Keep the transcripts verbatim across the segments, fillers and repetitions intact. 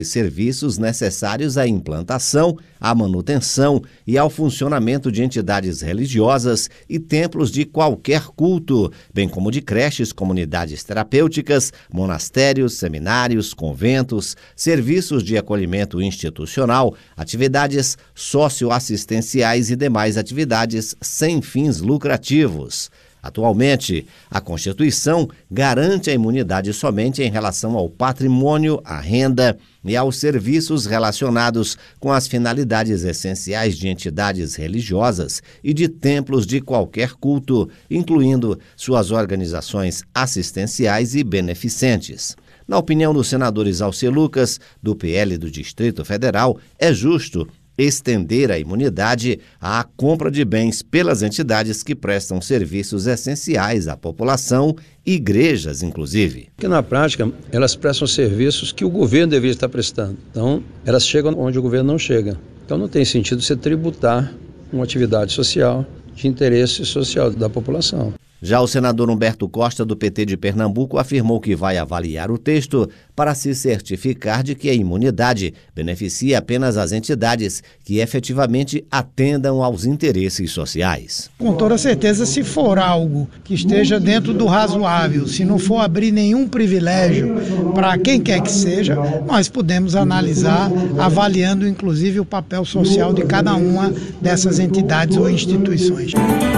serviços necessários à implantação, à manutenção e ao funcionamento de entidades religiosas e templos de qualquer culto, bem como de creches, comunidades terapêuticas, monastérios, seminários, conventos, serviços de acolhimento institucional, atividades socioassistenciais e demais atividades sem fins lucrativos. Atualmente, a Constituição garante a imunidade somente em relação ao patrimônio, à renda e aos serviços relacionados com as finalidades essenciais de entidades religiosas e de templos de qualquer culto, incluindo suas organizações assistenciais e beneficentes. Na opinião do senador Isalci Lucas, do P L do Distrito Federal, é justo estender a imunidade à compra de bens pelas entidades que prestam serviços essenciais à população, igrejas inclusive. Porque na prática, elas prestam serviços que o governo deveria estar prestando. Então, elas chegam onde o governo não chega. Então, não tem sentido você tributar uma atividade social de interesse social da população. Já o senador Humberto Costa, do P T de Pernambuco, afirmou que vai avaliar o texto para se certificar de que a imunidade beneficia apenas as entidades que efetivamente atendam aos interesses sociais. Com toda certeza, se for algo que esteja dentro do razoável, se não for abrir nenhum privilégio para quem quer que seja, nós podemos analisar, avaliando inclusive o papel social de cada uma dessas entidades ou instituições.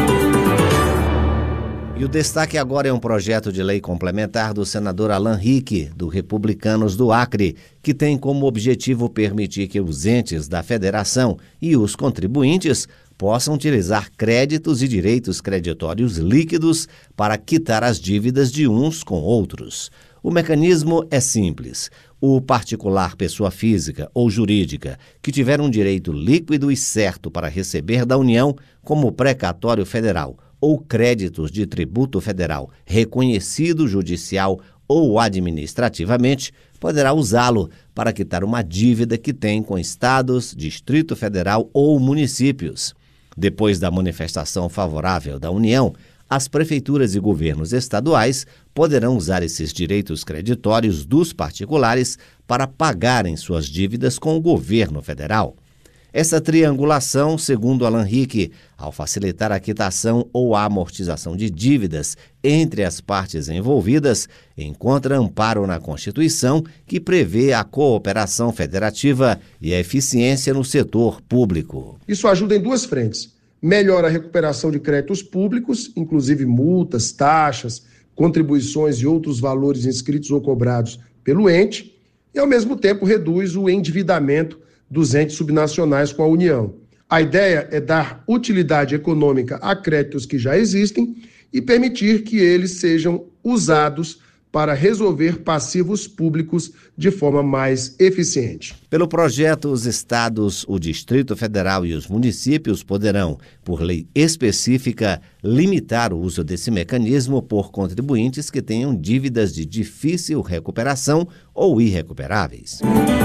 E o destaque agora é um projeto de lei complementar do senador Alan Rick, do Republicanos do Acre, que tem como objetivo permitir que os entes da federação e os contribuintes possam utilizar créditos e direitos creditórios líquidos para quitar as dívidas de uns com outros. O mecanismo é simples. O particular, pessoa física ou jurídica, que tiver um direito líquido e certo para receber da União, como precatório federal, ou créditos de tributo federal reconhecido judicial ou administrativamente, poderá usá-lo para quitar uma dívida que tem com estados, Distrito Federal ou municípios. Depois da manifestação favorável da União, as prefeituras e governos estaduais poderão usar esses direitos creditórios dos particulares para pagarem suas dívidas com o governo federal. Essa triangulação, segundo Alan Rick, ao facilitar a quitação ou a amortização de dívidas entre as partes envolvidas, encontra amparo na Constituição, que prevê a cooperação federativa e a eficiência no setor público. Isso ajuda em duas frentes. Melhora a recuperação de créditos públicos, inclusive multas, taxas, contribuições e outros valores inscritos ou cobrados pelo ente, e ao mesmo tempo reduz o endividamento dos entes subnacionais com a União. A ideia é dar utilidade econômica a créditos que já existem e permitir que eles sejam usados para resolver passivos públicos de forma mais eficiente. Pelo projeto, os estados, o Distrito Federal e os municípios poderão, por lei específica, limitar o uso desse mecanismo por contribuintes que tenham dívidas de difícil recuperação ou irrecuperáveis.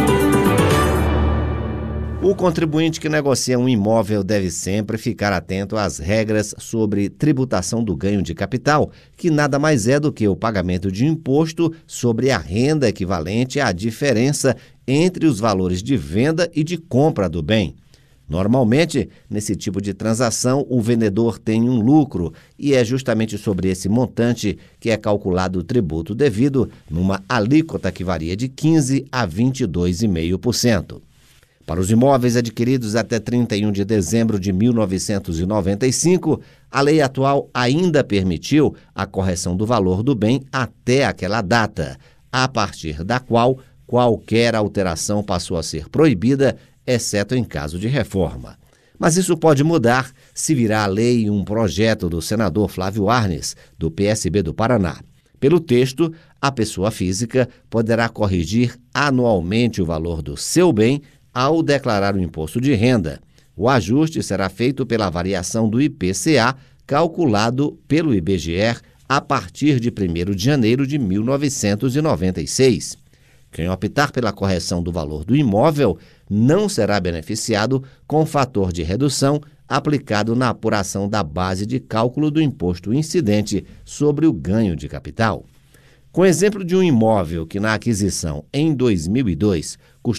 O contribuinte que negocia um imóvel deve sempre ficar atento às regras sobre tributação do ganho de capital, que nada mais é do que o pagamento de imposto sobre a renda equivalente à diferença entre os valores de venda e de compra do bem. Normalmente, nesse tipo de transação, o vendedor tem um lucro e é justamente sobre esse montante que é calculado o tributo devido, numa alíquota que varia de quinze por cento a vinte e dois vírgula cinco por cento. Para os imóveis adquiridos até trinta e um de dezembro de mil novecentos e noventa e cinco, a lei atual ainda permitiu a correção do valor do bem até aquela data, a partir da qual qualquer alteração passou a ser proibida, exceto em caso de reforma. Mas isso pode mudar se virar a lei um projeto do senador Flávio Arnes, do P S B do Paraná. Pelo texto, a pessoa física poderá corrigir anualmente o valor do seu bem ao declarar o imposto de renda. O ajuste será feito pela variação do I P C A, calculado pelo I B G E a partir de primeiro de janeiro de mil novecentos e noventa e seis. Quem optar pela correção do valor do imóvel não será beneficiado com o fator de redução aplicado na apuração da base de cálculo do imposto incidente sobre o ganho de capital. Com exemplo de um imóvel que na aquisição em dois mil e dois